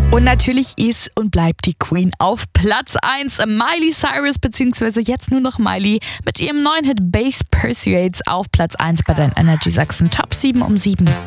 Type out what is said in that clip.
Und natürlich ist und bleibt die Queen auf Platz 1. Miley Cyrus, beziehungsweise jetzt nur noch Miley, mit ihrem neuen Hit Bass Persuades auf Platz 1 bei deinen Energy Sachsen Top 7 um 7.